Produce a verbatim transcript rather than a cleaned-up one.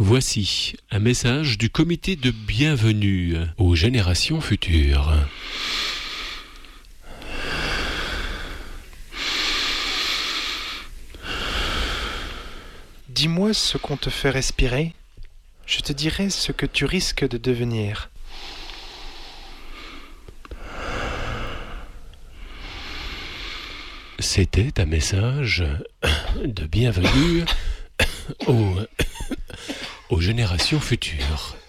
Voici un message du comité de bienvenue aux générations futures. Dis-moi ce qu'on te fait respirer, je te dirai ce que tu risques de devenir. C'était un message de bienvenue aux, aux générations futures.